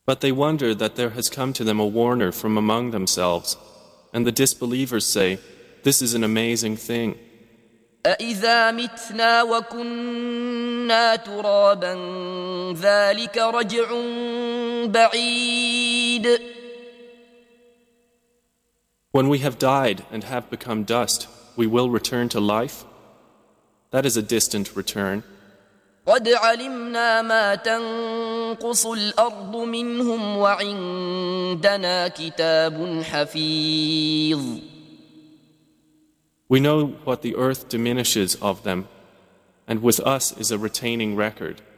But they wonder that there has come to them a warner from among themselves, and the disbelievers say, "This is an amazing thing. أَإِذَا مِتْنَا وَكُنَّا تُرَابًا ذَلِكَ رَجْعٌ بَعِيدٌ." When we have died and have become dust, we will return to life? That is a distant return. قَدْ عَلِمْنَا مَا تَنقُصُ الْأَرْضُ مِنْهُمْ وَعِندَنَا كِتَابٌ حَفِيظٌ. We know what the earth diminishes of them, and with us is a retaining record.